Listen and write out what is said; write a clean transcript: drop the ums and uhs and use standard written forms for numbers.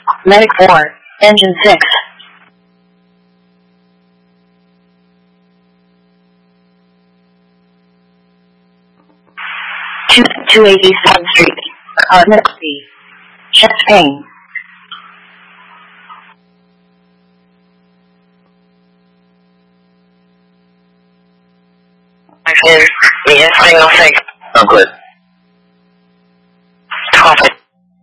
Medic 4, Engine 6. 287th Street, Cognate C. Chest pain. Yes, signal 6. Oh, good.